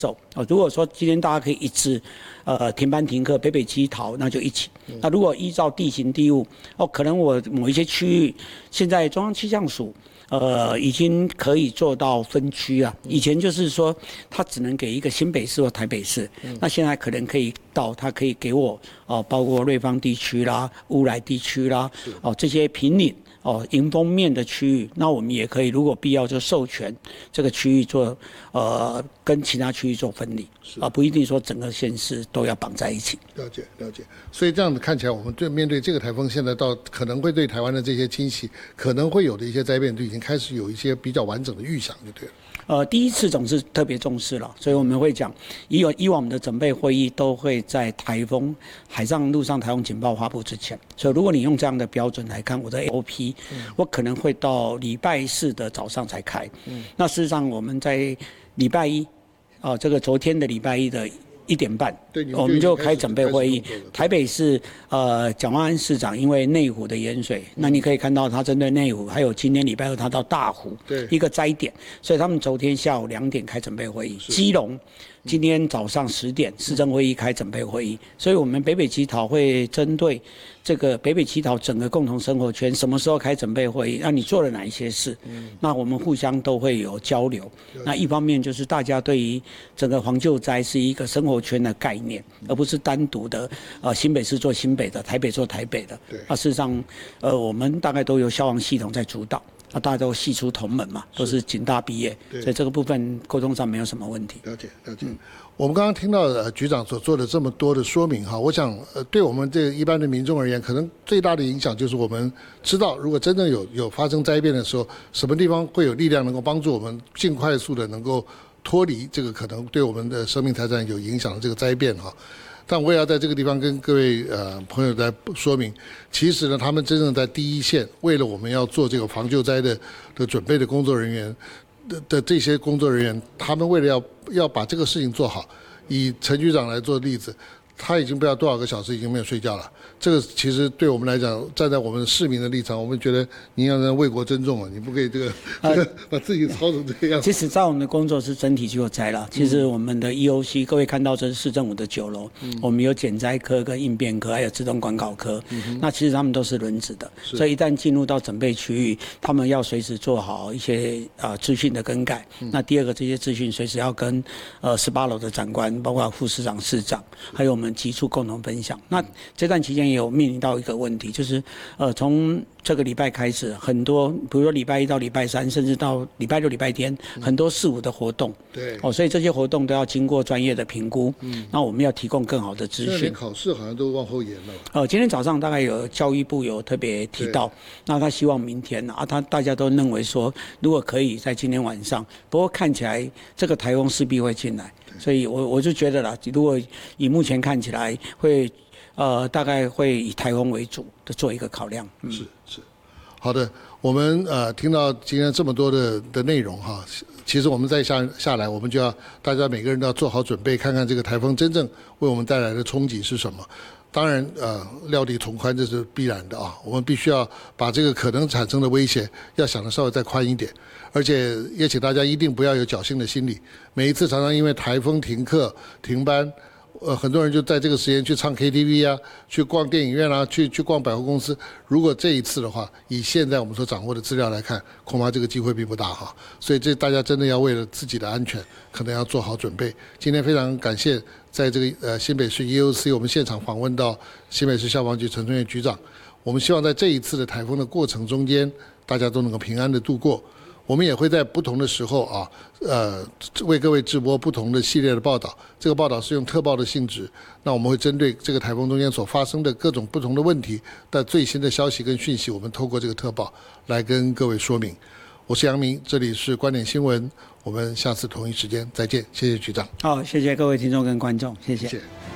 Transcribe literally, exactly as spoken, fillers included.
走哦。如果说今天大家可以一致，呃，停班停课，北北基桃，那就一起。嗯、那如果依照地形地物，哦，可能我某一些区域，现在中央气象署。呃，已经可以做到分区啊。以前就是说，它只能给一个新北市或台北市，嗯、那现在可能可以到，它可以给我哦、呃，包括瑞芳地区啦、乌来地区啦，哦这些平岭哦迎风面的区域，那我们也可以，如果必要就授权这个区域做呃跟其他区域做分离，啊、呃、不一定说整个县市都要绑在一起。 了解了解，所以这样子看起来，我们对面对这个台风，现在到可能会对台湾的这些侵袭，可能会有的一些灾变，都已经开始有一些比较完整的预想，就对了。 呃，第一次总是特别重视了，所以我们会讲，以往以往我们的准备会议都会在台风、海上、陆上台风警报发布之前。所以如果你用这样的标准来看，我的 O P，、嗯、我可能会到礼拜四的早上才开。嗯、那事实上我们在礼拜一，哦、呃，这个昨天的礼拜一的。一点半，我们就开准备会议。台北市呃蒋万安市长因为内湖的淹水，那你可以看到他针对内湖，还有今天礼拜二他到大湖，一个灾点，所以他们昨天下午两点开准备会议。基隆今天早上十点市政会议开准备会议，所以我们北北基桃会针对这个北北基桃整个共同生活圈什么时候开准备会议，那你做了哪一些事？嗯、那我们互相都会有交流。那一方面就是大家对于整个黄救灾是一个生活圈的概念，而不是单独的呃新北市做新北的，台北做台北的。啊，事实上，呃，我们大概都由消防系统在主导。啊，大家都系出同门嘛，都是警大毕业，所以这个部分沟通上没有什么问题。 了解，了解。嗯、我们刚刚听到呃局长所做的这么多的说明哈，我想呃对我们这一般的民众而言，可能最大的影响就是我们知道，如果真正有有发生灾变的时候，什么地方会有力量能够帮助我们尽快速的能够脱离这个可能对我们的生命财产有影响的这个灾变哈。但我也要在这个地方跟各位呃朋友来说明，其实呢，他们真正在第一线，为了我们要做这个防救灾的的准备的工作人员的的这些工作人员，他们为了要要把这个事情做好，以陈局长来做例子，他已经不知道多少个小时已经没有睡觉了。这个其实对我们来讲，站在我们市民的立场，我们觉得您要为国珍重啊，你不可以这个、呃、这个把自己操成这个样子。 其实，在我们的工作是整体救灾了。其实我们的 E O C，、嗯、各位看到这是市政府的九楼，嗯、我们有减灾科跟应变科，还有自动管考科。嗯、那其实他们都是轮值的，所以一旦进入到准备区域，他们要随时做好一些呃资讯的更改。嗯、那第二个，这些资讯随时要跟呃十八楼的长官，包括副市长、市长，还有我们局处共同分享。那这段期间也有面临到一个问题，就是呃从这个礼拜开始，很多比如说礼拜一到礼拜三，甚至到礼拜六、礼拜天，嗯、很多四五的活动， 对， 哦，所以这些活动都要经过专业的评估。嗯，那我们要提供更好的资讯。 连考试好像都往后延了。 呃，今天早上大概有教育部有特别提到，那他希望明天啊，他大家都认为说，如果可以在今天晚上，不过看起来这个台风势必会进来，所以我我就觉得啦，如果以目前看起来会。呃，大概会以台风为主的做一个考量。 嗯、是是，好的，我们呃听到今天这么多的的内容哈，其实我们再下下来，我们就要大家每个人都要做好准备，看看这个台风真正为我们带来的冲击是什么。当然，呃，料敌从宽这是必然的啊，我们必须要把这个可能产生的威胁要想得稍微再宽一点，而且也请大家一定不要有侥幸的心理。每一次常常因为台风停课停班。呃，很多人就在这个时间去唱 K T V 啊，去逛电影院啊，去去逛百货公司。如果这一次的话，以现在我们所掌握的资料来看，恐怕这个机会并不大哈。所以这大家真的要为了自己的安全，可能要做好准备。今天非常感谢在这个呃新北市 E O C 我们现场访问到新北市消防局陈春月局长。我们希望在这一次的台风的过程中间，大家都能够平安的度过。我们也会在不同的时候啊，呃，为各位直播不同的系列的报道。这个报道是用特报的性质，那我们会针对这个台风中间所发生的各种不同的问题的最新的消息跟讯息，我们透过这个特报来跟各位说明。我是杨明，这里是观点新闻，我们下次同一时间再见，谢谢局长。 好，谢谢各位听众跟观众，谢谢。 谢谢。